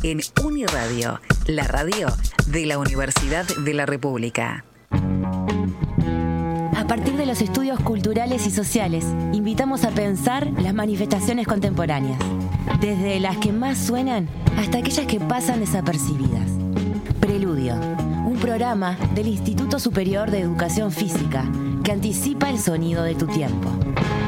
en Uniradio, la radio de la Universidad de la República. A partir de los estudios culturales y sociales, invitamos a pensar las manifestaciones contemporáneas, desde las que más suenan hasta aquellas que pasan desapercibidas. Preludio, un programa del Instituto Superior de Educación Física que anticipa el sonido de tu tiempo.